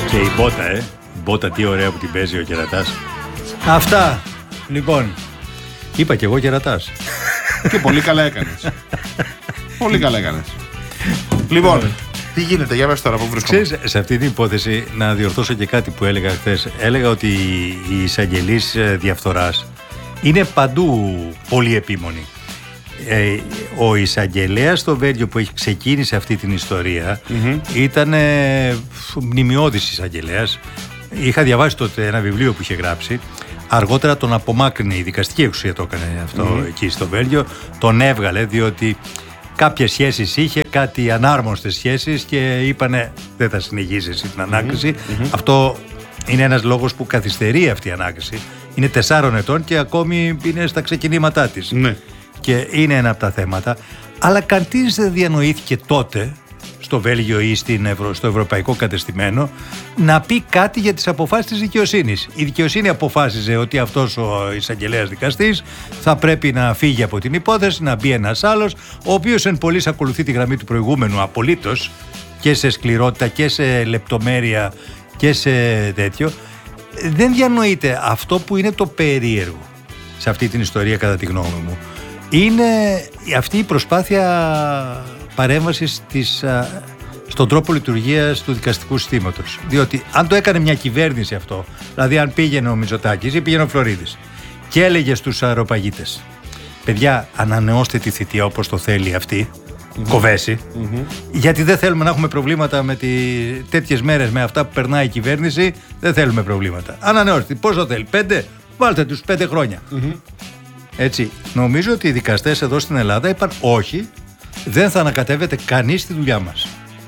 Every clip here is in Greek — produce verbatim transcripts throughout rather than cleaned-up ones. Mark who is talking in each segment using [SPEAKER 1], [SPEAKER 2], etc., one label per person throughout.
[SPEAKER 1] Και η μπότα, ε. Η μπότα, τι ωραία που την παίζει ο κερατάς. Αυτά. Λοιπόν, είπα και εγώ κερατάς.
[SPEAKER 2] Και πολύ καλά έκανες. Πολύ καλά έκανες. Λοιπόν, τι γίνεται, για πες τώρα που βρίσκομαι.
[SPEAKER 1] Ξέρεις, σε αυτή την υπόθεση να διορθώσω και κάτι που έλεγα χθες. Έλεγα ότι οι εισαγγελείς διαφθοράς είναι παντού πολύ επίμονοι. Ε, ο εισαγγελέας στο Βέλγιο που έχει ξεκίνησε αυτή την ιστορία mm-hmm. ήταν ε, μνημιώδης εισαγγελέας. Είχα διαβάσει τότε ένα βιβλίο που είχε γράψει. Αργότερα τον απομάκρυνε, η δικαστική εξουσία το έκανε αυτό mm-hmm. εκεί στο Βέλγιο. Τον έβγαλε διότι κάποιες σχέσεις είχε, κάτι ανάρμοστες σχέσεις και είπανε δεν θα συνεχίσει εσύ την ανάκριση. Mm-hmm. Αυτό είναι ένας λόγος που καθυστερεί αυτή η ανάκριση. Είναι τεσσάρων ετών και ακόμη είναι στα ξεκινήματά της. Mm-hmm. Και είναι ένα από τα θέματα. Αλλά κανείς δεν διανοήθηκε τότε στο Βέλγιο ή στην Ευρω... στο ευρωπαϊκό κατεστημένο να πει κάτι για τις αποφάσεις της δικαιοσύνης. Η δικαιοσύνη αποφάσιζε ότι αυτός ο εισαγγελέας δικαστής θα πρέπει να φύγει από την υπόθεση, να μπει ένας άλλος, ο οποίος εν πολλοίς ακολουθεί τη γραμμή του προηγούμενου απολύτως και σε σκληρότητα και σε λεπτομέρεια και σε τέτοιο. Δεν διανοείται αυτό που είναι το περίεργο σε αυτή την ιστορία, κατά τη γνώμη μου. Είναι αυτή η προσπάθεια παρέμβασης της, α, στον τρόπο λειτουργίας του δικαστικού συστήματος. Διότι αν το έκανε μια κυβέρνηση αυτό, δηλαδή αν πήγαινε ο Μητσοτάκης ή πήγαινε ο Φλωρίδης και έλεγε στους αεροπαγίτες, παιδιά, ανανεώστε τη θητεία όπως το θέλει αυτή, mm-hmm. Κοβέση, mm-hmm. γιατί δεν θέλουμε να έχουμε προβλήματα με τη... τέτοιες μέρες με αυτά που περνάει η κυβέρνηση, δεν θέλουμε προβλήματα. Ανανεώστε, πώς το θέλει, πέντε, βάλτε τους πέντε χρόνια. Mm-hmm. Έτσι, νομίζω ότι οι δικαστές εδώ στην Ελλάδα είπαν όχι, δεν θα ανακατεύεται κανείς στη δουλειά μας.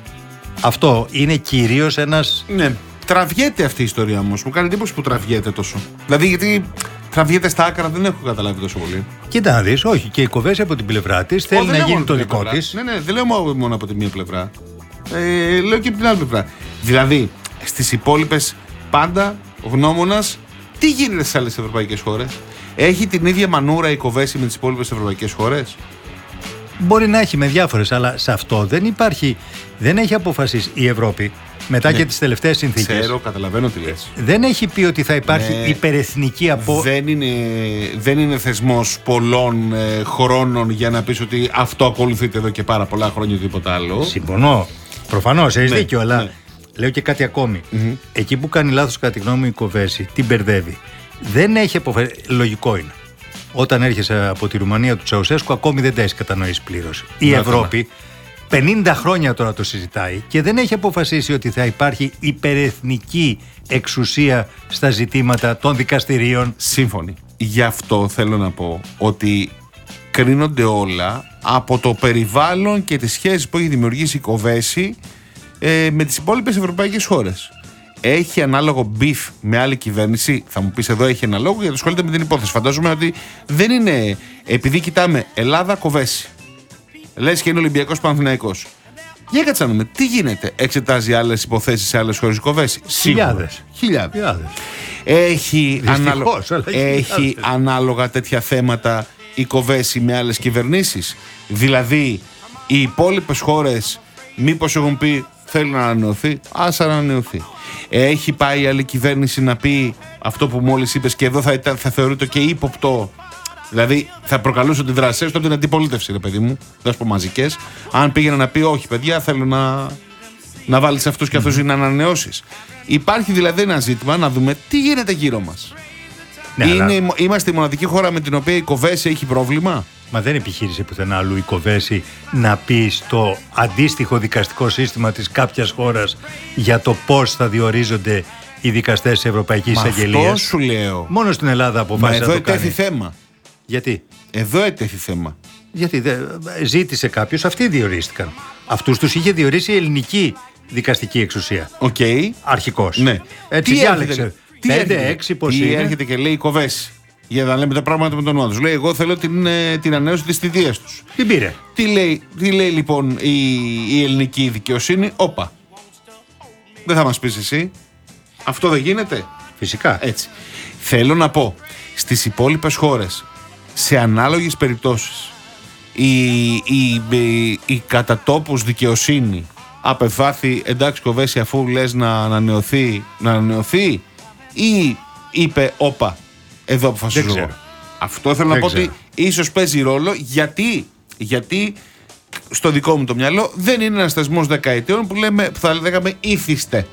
[SPEAKER 1] Αυτό είναι κυρίως ένας...
[SPEAKER 2] Ναι, τραβιέται αυτή η ιστορία όμως. Μου κάνει εντύπωση που τραβιέται τόσο. Δηλαδή γιατί τραβιέται στα άκρα, δεν έχω καταλάβει τόσο πολύ.
[SPEAKER 1] Κοίτα να δεις, όχι, και η Κοβέση από την πλευρά της θέλει να γίνει το δικό της.
[SPEAKER 2] Ναι, ναι, δεν λέω μόνο από τη μία πλευρά. Ε, λέω και από την άλλη πλευρά. Δηλαδή, στις υπόλοιπες πάντα γνώμονας, τι γίνεται στις άλλες ευρωπαϊκές χώρες. Έχει την ίδια μανούρα η Κοβέση με τις υπόλοιπες ευρωπαϊκές χώρες.
[SPEAKER 1] Μπορεί να έχει με διάφορες, αλλά σε αυτό δεν υπάρχει, δεν έχει αποφασίσει η Ευρώπη μετά ναι. και τις τελευταίες συνθήκες.
[SPEAKER 2] Ξέρω, καταλαβαίνω τι λες.
[SPEAKER 1] Δεν έχει πει ότι θα υπάρχει ναι. υπερεθνική απο...
[SPEAKER 2] Δεν είναι, δεν είναι θεσμός πολλών ε, χρόνων για να πεις ότι αυτό ακολουθείται εδώ και πάρα πολλά χρόνια ή τίποτα άλλο.
[SPEAKER 1] Συμφωνώ. Προφανώς, έχεις ναι, δίκιο, αλλά
[SPEAKER 2] ναι.
[SPEAKER 1] λέω και κάτι ακόμη.
[SPEAKER 2] Mm-hmm.
[SPEAKER 1] Εκεί που κάνει λάθος, κατά τη γνώμη μου, η Κοβέση, την μπερδεύει. Δεν έχει αποφασίσει. Λογικό είναι. Όταν έρχεσαι από τη Ρουμανία του Τσαουσέσκου, ακόμη δεν τα έχει κατανοήσει πλήρως. Η να, Ευρώπη πενήντα χρόνια τώρα το συζητάει και δεν έχει αποφασίσει ότι θα υπάρχει υπερεθνική εξουσία στα ζητήματα των δικαστηρίων.
[SPEAKER 2] Σύμφωνοι. Γι' αυτό θέλω να πω ότι κρίνονται όλα από το περιβάλλον και τις σχέσεις που έχει δημιουργήσει η Κοβέση ε, με τις υπόλοιπες ευρωπαϊκές χώρες. Έχει ανάλογο μπιφ με άλλη κυβέρνηση. Θα μου πεις εδώ έχει ανάλογο γιατί ασχολείται με την υπόθεση. Φαντάζομαι ότι δεν είναι. Επειδή κοιτάμε Ελλάδα Κοβέση, λες και είναι Ολυμπιακός Παναθηναϊκός. Για κάτσε να δούμε τι γίνεται. Εξετάζει άλλες υποθέσεις σε άλλες χώρες Κοβέση.
[SPEAKER 1] Χιλιάδες.
[SPEAKER 2] Χιλιάδες. Έχει, ανάλο... έχει ανάλογα τέτοια θέματα η Κοβέση με άλλες κυβερνήσεις. Δηλαδή οι υπόλοιπες χώρες μήπως έχουν πει θέλει να ανανεωθεί, ας ανανεωθεί. Έχει πάει η άλλη κυβέρνηση να πει αυτό που μόλις είπες και εδώ θα, ήταν, θα θεωρείται και ύποπτο. Δηλαδή θα προκαλούσε τη δράση έστω από την αντιπολίτευση, ρε παιδί μου, δεν πω μαζικές. Αν πήγαινε να πει όχι παιδιά θέλω να, να βάλεις αυτούς και αυτούς mm-hmm. ή να ανανεώσεις. Υπάρχει δηλαδή ένα ζήτημα να δούμε τι γίνεται γύρω μας. Ναι, είναι, αλλά... Είμαστε η μοναδική χώρα με την οποία η Κοβέση έχει πρόβλημα.
[SPEAKER 1] Μα δεν επιχείρησε πουθενά αλλού η Κοβέση να πει στο αντίστοιχο δικαστικό σύστημα της κάποιας χώρας για το πώς θα διορίζονται οι δικαστές της Ευρωπαϊκής Εισαγγελίας.
[SPEAKER 2] Αυτό σου λέω.
[SPEAKER 1] Μόνο στην Ελλάδα αποφάσισε να το κάνει.
[SPEAKER 2] Εδώ ετέθη θέμα.
[SPEAKER 1] Γιατί?
[SPEAKER 2] Εδώ ετέθη θέμα.
[SPEAKER 1] Γιατί δε, ζήτησε κάποιος, αυτοί διορίστηκαν. Αυτούς τους είχε διορίσει η ελληνική δικαστική εξουσία.
[SPEAKER 2] Οκ. Okay.
[SPEAKER 1] Αρχικώς.
[SPEAKER 2] Ναι.
[SPEAKER 1] Έτσι διάλεξε.
[SPEAKER 2] Πέντε, έξι, πώς είναι. έρχεται και λέει η Κοβέση. Για να λέμε τα πράγματα με τον όνομα του. Λέει: εγώ θέλω την, την ανανέωση της θητείας τους.
[SPEAKER 1] Την πήρε.
[SPEAKER 2] Τι λέει, τι λέει λοιπόν η, η ελληνική δικαιοσύνη? Όπα. Δεν θα μας πεις εσύ. Αυτό δεν γίνεται.
[SPEAKER 1] Φυσικά.
[SPEAKER 2] Έτσι. Θέλω να πω, στις υπόλοιπες χώρες, σε ανάλογες περιπτώσεις, η, η, η, η κατά τόπους δικαιοσύνη απεφάθη, εντάξει Κοβέση, αφού λες να ανανεωθεί, να ανανεωθεί, ή είπε όπα, εδώ αποφασίζω εγώ. Αυτό θέλω
[SPEAKER 1] Δεν
[SPEAKER 2] να πω
[SPEAKER 1] ξέρω.
[SPEAKER 2] ότι ίσως παίζει ρόλο, γιατί, γιατί στο δικό μου το μυαλό δεν είναι ένας θεσμός δεκαετιών που, λέμε, που θα λέγαμε ήθιστε.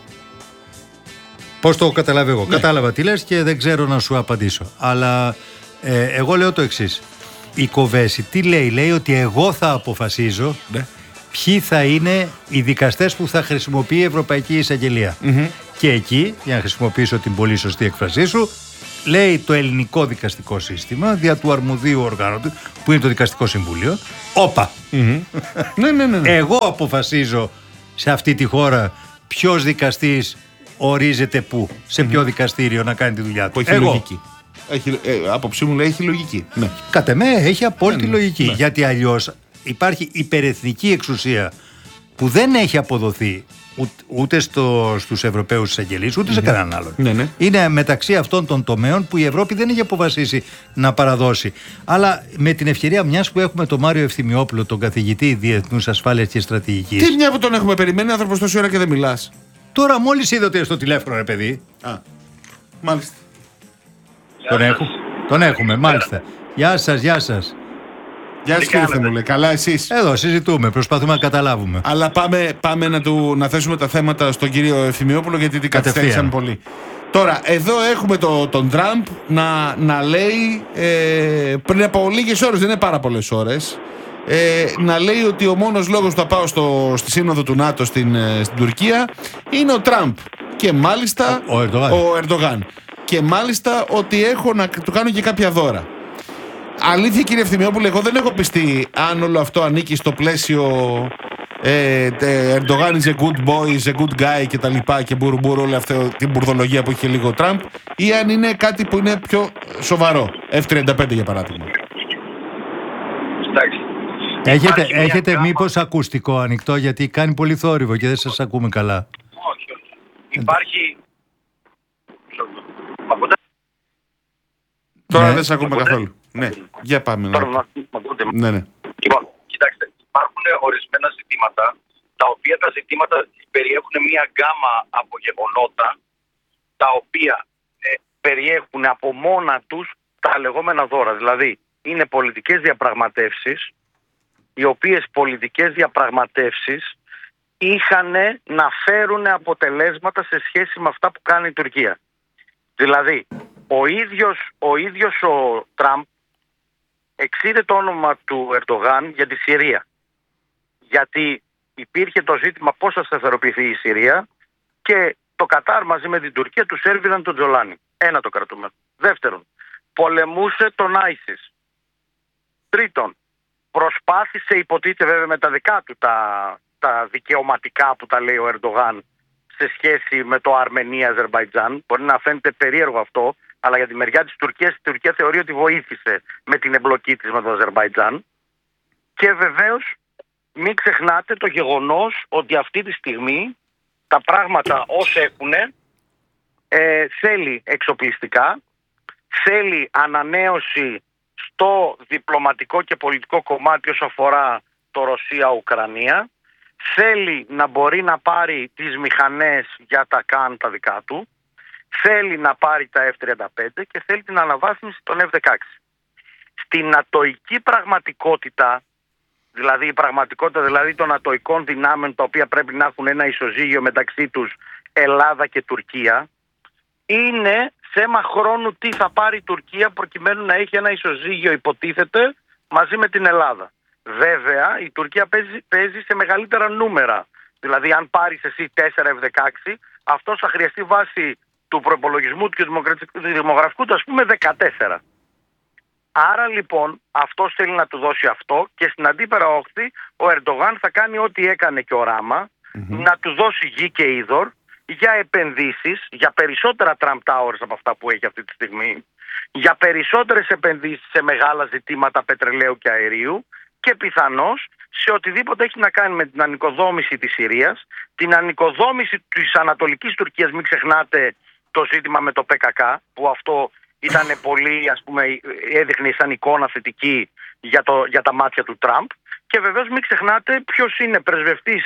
[SPEAKER 1] Πώς το καταλάβω εγώ.
[SPEAKER 2] Ναι.
[SPEAKER 1] Κατάλαβα τι λες και δεν ξέρω να σου απαντήσω. Αλλά ε, εγώ λέω το εξής. Η Κοβέση τι λέει, λέει ότι εγώ θα αποφασίζω
[SPEAKER 2] Ναι.
[SPEAKER 1] ποιοι θα είναι οι δικαστές που θα χρησιμοποιεί η Ευρωπαϊκή Εισαγγελία.
[SPEAKER 2] Mm-hmm.
[SPEAKER 1] Και εκεί, για να χρησιμοποιήσω την πολύ σωστή έκφρασή σου, λέει το ελληνικό δικαστικό σύστημα δια του αρμοδίου οργάνου του, που είναι το Δικαστικό Συμβούλιο, όπα.
[SPEAKER 2] Mm-hmm. ναι, ναι, ναι, ναι.
[SPEAKER 1] Εγώ αποφασίζω σε αυτή τη χώρα ποιος δικαστής ορίζεται πού, σε ποιο mm-hmm. δικαστήριο να κάνει τη δουλειά του.
[SPEAKER 2] Που έχει
[SPEAKER 1] Εγώ.
[SPEAKER 2] λογική. Έχει, ε, άποψή μου λέει έχει λογική. Ναι.
[SPEAKER 1] Κατ' εμέ έχει απόλυτη
[SPEAKER 2] Ναι, ναι,
[SPEAKER 1] λογική.
[SPEAKER 2] ναι.
[SPEAKER 1] Γιατί αλλιώς υπάρχει υπερεθνική εξουσία που δεν έχει αποδοθεί ούτε στο, στους Ευρωπαίους εισαγγελείς ούτε σε κανέναν άλλον.
[SPEAKER 2] Ναι, ναι.
[SPEAKER 1] Είναι μεταξύ αυτών των τομέων που η Ευρώπη δεν έχει αποφασίσει να παραδώσει. Αλλά με την ευκαιρία, μιας που έχουμε τον Μάριο Ευθυμιόπουλο, τον καθηγητή Διεθνούς Ασφάλειας και Στρατηγικής.
[SPEAKER 2] Τι μια που τον έχουμε περιμένει άνθρωπος τόση ώρα και δεν μιλάς.
[SPEAKER 1] Τώρα μόλις είδε ότι είναι στο τηλέφωνο, ρε παιδί.
[SPEAKER 2] Α, μάλιστα.
[SPEAKER 1] Τον, έχω, τον έχουμε, μάλιστα. Γεια σας, γεια σας.
[SPEAKER 2] Γεια σας κύριε Θεμούλε, καλά εσείς?
[SPEAKER 1] Εδώ συζητούμε, προσπαθούμε να καταλάβουμε.
[SPEAKER 2] Αλλά πάμε, πάμε να, του, να θέσουμε τα θέματα στον κύριο Ευθυμιόπουλο, γιατί την καθυστέρησαμε πολύ. Τώρα, εδώ έχουμε το, τον Τραμπ να, να λέει ε, πριν από λίγες ώρες, δεν είναι πάρα πολλές ώρες, ε, να λέει ότι ο μόνος λόγος που θα πάω στο, στη σύνοδο του ΝΑΤΟ στην, στην Τουρκία είναι ο Τραμπ. Και μάλιστα
[SPEAKER 1] ο, ο Ερντογάν.
[SPEAKER 2] ο Ερντογάν. Και μάλιστα ότι έχω να του κάνω και κάποια δώρα. Αλήθεια κύριε Ευθυμιόπουλε, εγώ δεν έχω πιστεί αν όλο αυτό ανήκει στο πλαίσιο ε, Ερντογάν is a good boy, is a good guy και τα λοιπά και μπουρμπούρ, όλη αυτή την μπουρδολογία που είχε λίγο ο Τραμπ, ή αν είναι κάτι που είναι πιο σοβαρό, εφ τριάντα πέντε για παράδειγμα.
[SPEAKER 1] Έχετε, έχετε γάμα... μήπως ακουστικό ανοιχτό, γιατί κάνει πολύ θόρυβο και δεν σας ακούμε καλά.
[SPEAKER 3] Όχι, όχι. Υπάρχει...
[SPEAKER 2] Τώρα
[SPEAKER 1] ναι.
[SPEAKER 2] δεν σας ακούμε καθόλου. Ναι, για πάμε.
[SPEAKER 3] Τώρα
[SPEAKER 2] να...
[SPEAKER 3] να ακούτε.
[SPEAKER 2] Ναι, ναι.
[SPEAKER 3] Λοιπόν, κοιτάξτε, υπάρχουν ορισμένα ζητήματα, τα οποία τα ζητήματα περιέχουν μια γκάμα από γεγονότα, τα οποία ε, περιέχουν από μόνα τους τα λεγόμενα δώρα. Δηλαδή, είναι πολιτικές διαπραγματεύσεις, οι οποίες πολιτικές διαπραγματεύσεις είχαν να φέρουν αποτελέσματα σε σχέση με αυτά που κάνει η Τουρκία. Δηλαδή, ο ίδιος ο, ίδιος ο Τραμπ εξήρε το όνομα του Ερντογάν για τη Συρία. Γιατί υπήρχε το ζήτημα πώς θα σταθεροποιηθεί η Συρία και το Κατάρ μαζί με την Τουρκία τους έρβηναν τον Τζολάνι. Ένα το κρατούμενο. Δεύτερον, πολεμούσε τον Άισις. Τρίτον, προσπάθησε, υποτίθεται βέβαια με τα δικά του τα, τα δικαιωματικά που τα λέει ο Ερντογάν, σε σχέση με το Αρμενία-Αζερμπαϊτζάν. Μπορεί να φαίνεται περίεργο αυτό, αλλά για τη μεριά της Τουρκίας, η Τουρκία θεωρεί ότι βοήθησε με την εμπλοκή της με το Αζερμπαϊτζάν. Και βεβαίως μην ξεχνάτε το γεγονός ότι αυτή τη στιγμή τα πράγματα ως έχουν, ε, θέλει εξοπλιστικά, θέλει ανανέωση στο διπλωματικό και πολιτικό κομμάτι όσο αφορά το Ρωσία-Ουκρανία, θέλει να μπορεί να πάρει τις μηχανές για τα καν τα δικά του, θέλει να πάρει τα εφ τριάντα πέντε και θέλει την αναβάθμιση των εφ δεκαέξι. Στην ατοική πραγματικότητα, δηλαδή η πραγματικότητα δηλαδή των ατοικών δυνάμεων, τα οποία πρέπει να έχουν ένα ισοζύγιο μεταξύ τους Ελλάδα και Τουρκία, είναι θέμα χρόνου τι θα πάρει η Τουρκία προκειμένου να έχει ένα ισοζύγιο, υποτίθεται, μαζί με την Ελλάδα. Βέβαια, η Τουρκία παίζει, παίζει σε μεγαλύτερα νούμερα. Δηλαδή, αν πάρεις εσύ τέσσερα εφ δεκαέξι, αυτό θα χρειαστεί βάσει του προπολογισμού του και του δημογραφικού του, ας πούμε, δεκατέσσερα. Άρα λοιπόν, αυτός θέλει να του δώσει αυτό και στην αντίπερα όχθη ο Ερντογάν θα κάνει ό,τι έκανε και ο Ράμα, mm-hmm. να του δώσει γη και είδωρ για επενδύσεις, για περισσότερα Trump Towers από αυτά που έχει αυτή τη στιγμή, για περισσότερες επενδύσεις σε μεγάλα ζητήματα πετρελαίου και αερίου και πιθανώς σε οτιδήποτε έχει να κάνει με την ανοικοδόμηση της Συρίας, την ανοικοδόμηση της Ανατολικής Τουρκίας. Μην ξεχνάτε το ζήτημα με το πι κέι κέι, που αυτό ήταν πολύ, ας πούμε, έδειχνε σαν εικόνα θετική για, το, για τα μάτια του Τραμπ. Και βεβαίως μην ξεχνάτε ποιος είναι πρεσβευτής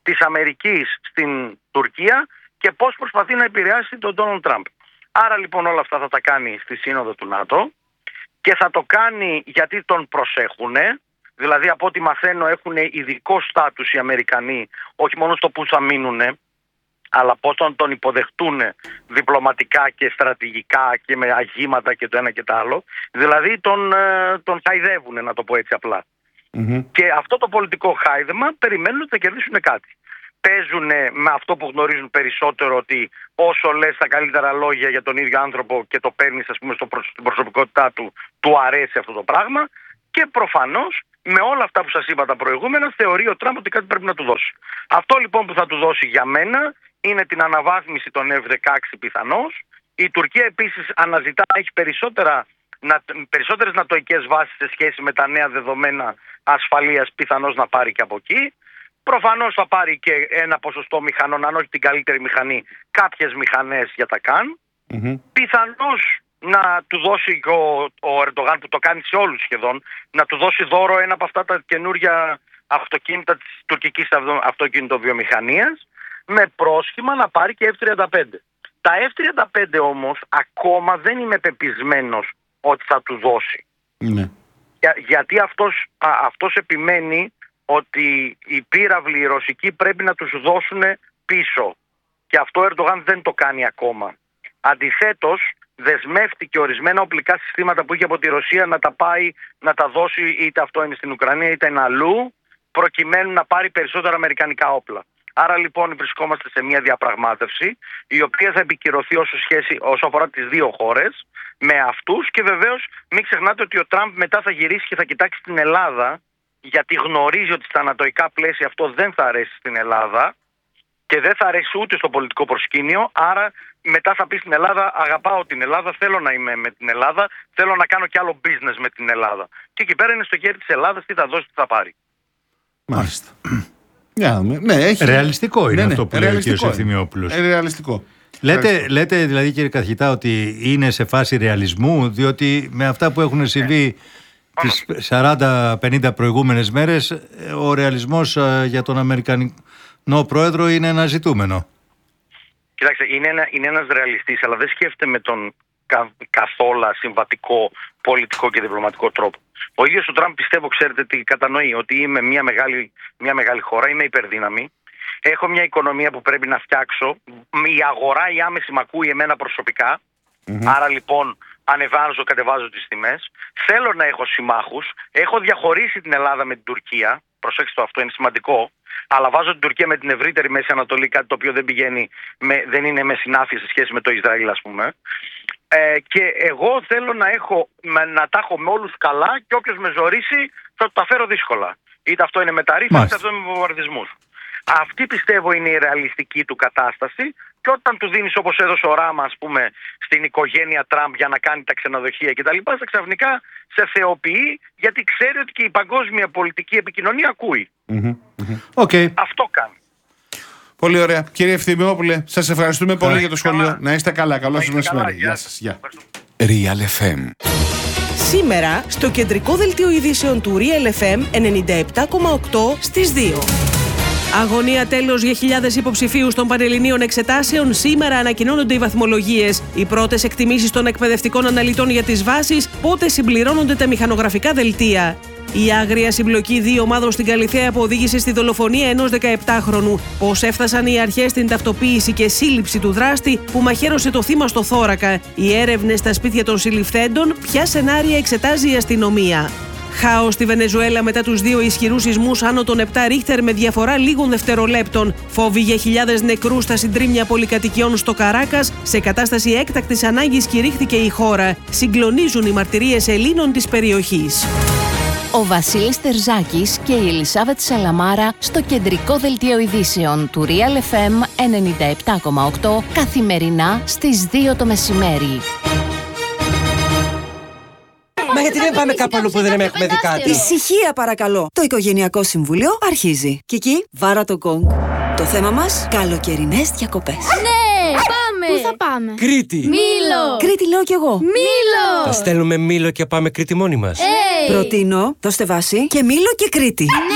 [SPEAKER 3] της Αμερικής στην Τουρκία και πώς προσπαθεί να επηρεάσει τον Ντόναλντ Τραμπ. Άρα λοιπόν όλα αυτά θα τα κάνει στη Σύνοδο του ΝΑΤΟ και θα το κάνει γιατί τον προσέχουνε. Δηλαδή από ό,τι μαθαίνω έχουν ειδικό στάτους οι Αμερικανοί, όχι μόνο στο που θα μείνουνε, αλλά πώς τον, τον υποδεχτούν διπλωματικά και στρατηγικά και με αγήματα και το ένα και το άλλο. Δηλαδή τον, τον χαϊδεύουν, να το πω έτσι απλά. Mm-hmm. Και αυτό το πολιτικό χάιδεμα περιμένουν ότι θα κερδίσουν κάτι. Παίζουν με αυτό που γνωρίζουν περισσότερο, ότι όσο λες τα καλύτερα λόγια για τον ίδιο άνθρωπο και το παίρνεις, ας πούμε, στο προσ... στην προσωπικότητά του, του αρέσει αυτό το πράγμα. Και προφανώς με όλα αυτά που σας είπα τα προηγούμενα, θεωρεί ο Τραμπ ότι κάτι πρέπει να του δώσει. Αυτό λοιπόν που θα του δώσει για μένα είναι την αναβάθμιση των εφ δεκαέξι πιθανώς. Η Τουρκία επίσης αναζητά να έχει περισσότερα, να, περισσότερες νατοικές βάσεις σε σχέση με τα νέα δεδομένα ασφαλείας, πιθανώς να πάρει και από εκεί. Προφανώς θα πάρει και ένα ποσοστό μηχανών, αν όχι την καλύτερη μηχανή, κάποιες μηχανές για τα καν. Mm-hmm. Πιθανώς να του δώσει ο, ο Ερντογάν, που το κάνει σε όλους σχεδόν, να του δώσει δώρο ένα από αυτά τα καινούργια αυτοκίνητα της τουρκικής αυτοκινητοβιομηχανίας, με πρόσχημα να πάρει και εφ τριάντα πέντε. Τα εφ τριάντα πέντε όμως ακόμα δεν είμαι πεπισμένος ότι θα του δώσει. Mm. Για, γιατί αυτός, α, αυτός επιμένει ότι οι πύραυλοι οι ρωσικοί πρέπει να τους δώσουν πίσω. Και αυτό ο Ερντογάν δεν το κάνει ακόμα. Αντιθέτως, δεσμεύτηκε ορισμένα οπλικά συστήματα που είχε από τη Ρωσία να τα πάει, να τα δώσει, είτε αυτό είναι στην Ουκρανία είτε είναι αλλού, προκειμένου να πάρει περισσότερα αμερικανικά όπλα. Άρα λοιπόν βρισκόμαστε σε μια διαπραγμάτευση η οποία θα επικυρωθεί όσο, σχέση, όσο αφορά τις δύο χώρες με αυτούς, και βεβαίως μην ξεχνάτε ότι ο Τραμπ μετά θα γυρίσει και θα κοιτάξει την Ελλάδα, γιατί γνωρίζει ότι στα ανατοϊκά πλαίσια αυτό δεν θα αρέσει στην Ελλάδα και δεν θα αρέσει ούτε στο πολιτικό προσκήνιο. Άρα μετά θα πει στην Ελλάδα, αγαπάω την Ελλάδα, θέλω να είμαι με την Ελλάδα, θέλω να κάνω κι άλλο business με την Ελλάδα. Και εκεί πέρα είναι στο χέρι της Ελλάδας τι θα δώσει, τι θα πάρει.
[SPEAKER 2] Μάλιστα. Yeah, ναι, έχει...
[SPEAKER 1] Ρεαλιστικό είναι, ναι, αυτό, ναι, που λέει ο κ. Ευθυμιόπουλος.
[SPEAKER 2] Ε, ρεαλιστικό.
[SPEAKER 1] Λέτε,
[SPEAKER 2] ρεαλιστικό.
[SPEAKER 1] λέτε δηλαδή, κύριε καθηγητά, ότι είναι σε φάση ρεαλισμού, διότι με αυτά που έχουν συμβεί yeah. τις σαράντα πενήντα προηγούμενες μέρες, ο ρεαλισμός για τον Αμερικανό πρόεδρο είναι ένα ζητούμενο.
[SPEAKER 3] Κοιτάξτε, είναι, ένα, είναι ένας ρεαλιστής, αλλά δεν σκέφτεται με τον κα, καθόλου συμβατικό, πολιτικό και διπλωματικό τρόπο. Ο ίδιος ο Τραμπ, πιστεύω, ξέρετε τι κατανοεί, ότι είμαι μια μεγάλη, μια μεγάλη χώρα, είμαι υπερδύναμη, έχω μια οικονομία που πρέπει να φτιάξω, η αγορά η άμεση μ' ακούει εμένα προσωπικά, mm-hmm. άρα λοιπόν ανεβάζω, κατεβάζω τις τιμές, θέλω να έχω συμμάχους, έχω διαχωρίσει την Ελλάδα με την Τουρκία, προσέξτε το, αυτό είναι σημαντικό, αλλά βάζω την Τουρκία με την ευρύτερη Μέση Ανατολή, κάτι το οποίο δεν πηγαίνει, με, δεν είναι με συνάφεια σε σχέση με το Ισραήλ, ας πούμε. Ε, και εγώ θέλω να, έχω, να τα έχω με όλους καλά, και όποιος με ζωρίσει θα του τα φέρω δύσκολα. Είτε αυτό είναι μεταρρύθμιση, είτε αυτό είναι με βομβαρδισμούς. Αυτή πιστεύω είναι η ρεαλιστική του κατάσταση, και όταν του δίνεις, όπως έδωσε ο Ράμα, ας πούμε, στην οικογένεια Τραμπ για να κάνει τα ξενοδοχεία κτλ., θα ξαφνικά σε θεοποιεί, γιατί ξέρει ότι και η παγκόσμια πολιτική επικοινωνία ακούει.
[SPEAKER 2] Mm-hmm. Okay.
[SPEAKER 3] Αυτό κάνει.
[SPEAKER 2] Πολύ ωραία. Κύριε Ευθυμιόπουλε, σας ευχαριστούμε Ά, πολύ για το σχόλιο. Καλά. Να είστε καλά. Καλό σας μεσημέρι. Γεια σας. Γεια.
[SPEAKER 4] Real εφ εμ. Σήμερα στο κεντρικό δελτίο ειδήσεων του Real εφ εμ ενενήντα επτά κόμμα οκτώ στις δύο. Αγωνία τέλος για χιλιάδες υποψηφίους των Πανελληνίων Εξετάσεων. Σήμερα ανακοινώνονται οι βαθμολογίες. Οι πρώτες εκτιμήσεις των εκπαιδευτικών αναλυτών για τις βάσεις. Πότε συμπληρώνονται τα μηχανογραφικά δελτία. Η άγρια συμπλοκή δύο ομάδων στην Καλιθέα που οδήγησε στη δολοφονία ενός δεκαεπτάχρονου. Πώς έφτασαν οι αρχές στην ταυτοποίηση και σύλληψη του δράστη που μαχαίρωσε το θύμα στο θώρακα. Οι έρευνες στα σπίτια των συλληφθέντων. Ποια σενάρια εξετάζει η αστυνομία. Χάος στη Βενεζουέλα μετά τους δύο ισχυρούς σεισμούς άνω των επτά ρίχτερ με διαφορά λίγων δευτερολέπτων. Φόβοι για χιλιάδες νεκρούς στα συντρίμμια πολυκατοικιών στο Καράκας. Σε κατάσταση έκτακτης ανάγκης κηρύχθηκε η χώρα. Συγκλονίζουν οι μαρτυρίες Ελλήνων της περιοχής.
[SPEAKER 5] Ο Βασίλης Τερζάκης και η Ελισάβετ Σαλαμάρα στο κεντρικό δελτίο ειδήσεων του Real εφ εμ ενενήντα επτά κόμμα οκτώ καθημερινά στις δύο το μεσημέρι.
[SPEAKER 6] Μα γιατί δεν πάμε κάπου αλλού που δεν έχουμε δει κάτι?
[SPEAKER 7] Ησυχία παρακαλώ. Το Οικογενειακό Συμβούλιο αρχίζει. Κική, βάρα το γκονγκ. Το θέμα μας, καλοκαιρινές διακοπές.
[SPEAKER 8] Ναι, πάμε! Πού θα πάμε?
[SPEAKER 6] Κρήτη!
[SPEAKER 8] Μήλο!
[SPEAKER 7] Κρήτη λέω κι εγώ.
[SPEAKER 8] Μήλο!
[SPEAKER 6] Θα στέλνουμε Μήλο και πάμε Κρήτη μόνοι μας.
[SPEAKER 8] Hey.
[SPEAKER 7] Προτείνω, δώστε βάση και Μήλο και Κρήτη.
[SPEAKER 8] Ναι!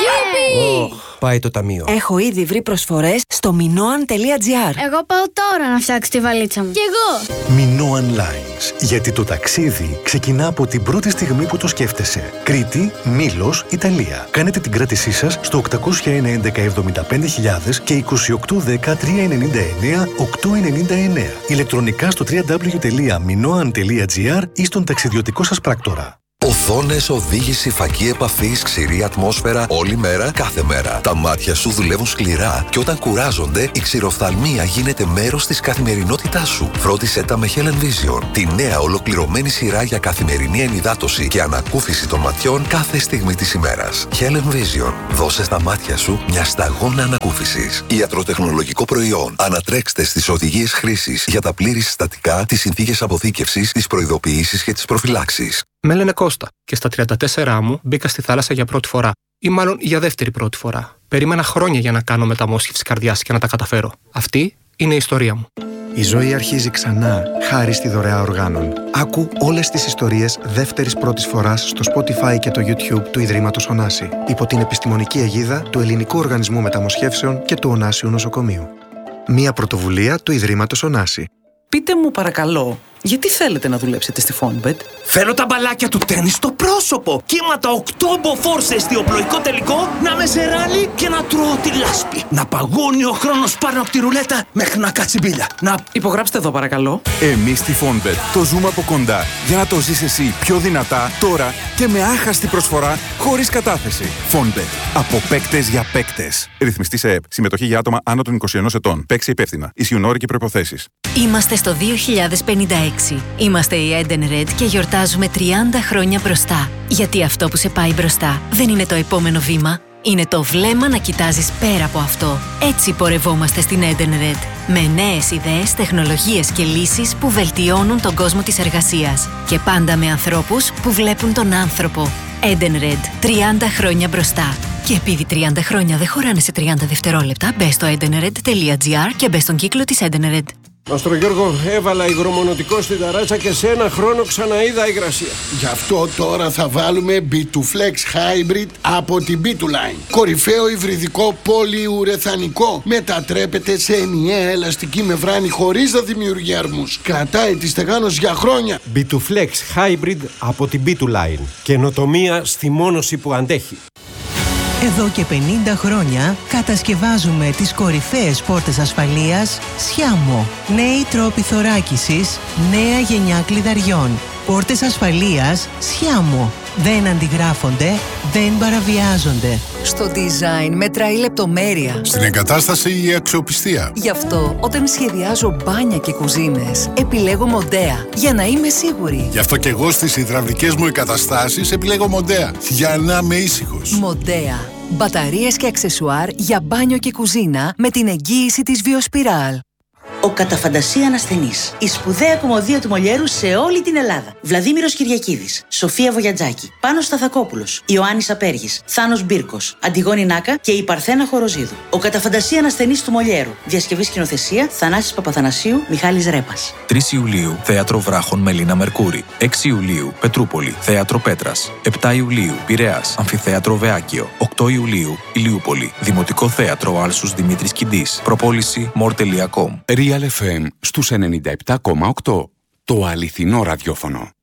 [SPEAKER 8] Γιορτή!
[SPEAKER 6] Oh, πάει το ταμείο.
[SPEAKER 7] Έχω ήδη βρει προσφορές στο minoan τελεία gr.
[SPEAKER 8] Εγώ πάω τώρα να φτιάξω τη βαλίτσα μου. Κι εγώ!
[SPEAKER 9] Minoan Lines. Γιατί το ταξίδι ξεκινά από την πρώτη στιγμή που το σκέφτεσαι. Κρήτη, Μήλος, Ιταλία. Κάνετε την κράτησή σας στο οκτακόσια ένα έντεκα εβδομήντα πέντε χιλιάδες και είκοσι οκτώ δέκα τριακόσια ενενήντα εννέα οκτακόσια ενενήντα εννέα. Ηλεκτρονικά στο double-u double-u double-u τελεία minoan τελεία gr ή στον ταξιδιωτικό σας πράκτορα.
[SPEAKER 10] Οθόνες, οδήγηση, φακή επαφής, ξηρή ατμόσφαιρα, όλη μέρα, κάθε μέρα. Τα μάτια σου δουλεύουν σκληρά και όταν κουράζονται, η ξηροφθαλμία γίνεται μέρος της καθημερινότητάς σου. Φρόντισε τα με Helen Vision, τη νέα ολοκληρωμένη σειρά για καθημερινή ενυδάτωση και ανακούφιση των ματιών κάθε στιγμή της ημέρας. Helen Vision, δώσε στα μάτια σου μια σταγόνα ανακούφισης. Ιατροτεχνολογικό προϊόν. Ανατρέξτε στις οδηγίες χρήσης για τα πλήρη συστατικά, τις συνθήκες αποθήκευσης, τις προειδοποιήσεις και τις προφυλάξεις.
[SPEAKER 11] Με λένε Κώστα και στα τριάντα τέσσερα μου μπήκα στη θάλασσα για πρώτη φορά. Ή μάλλον για δεύτερη πρώτη φορά. Περίμενα χρόνια για να κάνω μεταμόσχευση καρδιάς και να τα καταφέρω. Αυτή είναι η ιστορία μου.
[SPEAKER 12] Η ζωή αρχίζει ξανά, χάρη στη δωρεά οργάνων. Άκου όλες τις ιστορίες δεύτερης πρώτης φοράς στο Spotify και το YouTube του Ιδρύματος Ωνάση, υπό την επιστημονική αιγίδα του Ελληνικού Οργανισμού Μεταμοσχεύσεων και του Ωνάσιου Νοσοκομείου. Μία πρωτοβουλία του Ιδρύματος Ωνάση.
[SPEAKER 13] Πείτε μου παρακαλώ, γιατί θέλετε να δουλέψετε στη Φόνμπετ?
[SPEAKER 14] Θέλω τα μπαλάκια του τέννις στο πρόσωπο. Κύματα οκτώ μποφόρ σε εστιοπλοϊκό τελικό, να με σε ράλι και να τρώω τη λάσπη. Να παγώνει ο χρόνος πάνω από τη ρουλέτα μέχρι να κάτσει μπίλια. Να...
[SPEAKER 13] Υπογράψτε εδώ παρακαλώ.
[SPEAKER 15] Εμείς στη Φόνμπετ το ζούμε από κοντά για να το ζεις εσύ πιο δυνατά τώρα και με άχαστη προσφορά χωρίς κατάθεση. Φόνμπετ. Από παίκτες για παίκτες. Ρυθμιστή σε ΕΠ. Συμμετοχή για άτομα άνω των είκοσι ενός ετών. Παίξει υπεύθυνα. Ισχύουν όροι και προϋποθέσεις.
[SPEAKER 16] Είμαστε στο δύο χιλιάδες πενήντα έξι. Είμαστε η Edenred και γιορτάζουμε τριάντα χρόνια μπροστά. Γιατί αυτό που σε πάει μπροστά δεν είναι το επόμενο βήμα, είναι το βλέμμα να κοιτάζεις πέρα από αυτό. Έτσι πορευόμαστε στην Edenred. Με νέες ιδέες, τεχνολογίες και λύσεις που βελτιώνουν τον κόσμο της εργασίας. Και πάντα με ανθρώπους που βλέπουν τον άνθρωπο. Edenred. τριάντα χρόνια μπροστά. Και επειδή τριάντα χρόνια δεν χωράνε σε τριάντα δευτερόλεπτα, μπες στο edenred τελεία gr και μπες στον κύκλο της Edenred.
[SPEAKER 17] Μαστρο Γιώργο, έβαλα υγρομονωτικό στην ταράτσα και σε ένα χρόνο ξαναείδα υγρασία.
[SPEAKER 18] Γι' αυτό τώρα θα βάλουμε μπι τού Flex Hybrid από την μπι τού Line. Κορυφαίο υβριδικό πολυουρεθανικό. Μετατρέπεται σε ενιαία ελαστική μεμβράνη χωρίς να δημιουργεί αρμούς. Κρατάει τη στεγάνωση για χρόνια.
[SPEAKER 17] μπι τού Flex Hybrid από την μπι τού Line. Καινοτομία στη μόνωση που αντέχει.
[SPEAKER 19] Εδώ και πενήντα χρόνια κατασκευάζουμε τις κορυφαίες πόρτες ασφαλείας Σιάμο. Νέοι τρόποι θωράκισης, νέα γενιά κλειδαριών. Πόρτες ασφαλείας Σιάμο. Δεν αντιγράφονται, δεν παραβιάζονται.
[SPEAKER 20] Στο design μετράει η λεπτομέρεια.
[SPEAKER 21] Στην εγκατάσταση η αξιοπιστία.
[SPEAKER 20] Γι' αυτό όταν σχεδιάζω μπάνια και κουζίνες επιλέγω Μοντέα για να είμαι σίγουρη.
[SPEAKER 21] Γι' αυτό και εγώ στις υδραυλικές μου εγκαταστάσεις επιλέγω Μοντέα για να είμαι ήσυχος.
[SPEAKER 20] Μοντέα. Μπαταρίες και αξεσουάρ για μπάνιο και κουζίνα με την εγγύηση της Βιοσπιράλ.
[SPEAKER 22] Ο Κατά Φαντασία Ασθενής. Η σπουδαία κομμωδία του Μολιέρου σε όλη την Ελλάδα. Βλαδίμηρος Κυριακίδης, Σοφία Βογιατζάκη, Πάνος Σταθακόπουλος, Ιωάννης Απέργης, Θάνος Μπίρκος, Αντιγόνη Νάκα και η Παρθένα Χοροζίδου. Ο Κατά Φαντασία Ασθενής του Μολιέρου. Διασκευή σκηνοθεσία Θανάσης Παπαθανασίου, Μιχάλης Ρέπας.
[SPEAKER 23] τρεις Ιουλίου Θέατρο Βράχων Μελίνα Μερκούρη. έξι Ιουλίου Πετρούπολη Θέατρο Πέτρας. επτά Ιουλίου Πειραιάς Αμφιθέατρο Βεάκιο. οκτώ Ιουλίου Ηλιούπολη Δημοτικό Θέατρο Άλσους Δημήτρης Κιντής. Προπόληση μορ τελεία κομ.
[SPEAKER 24] Real εφ εμ στους ενενήντα επτά κόμμα οκτώ. Το αληθινό ραδιόφωνο.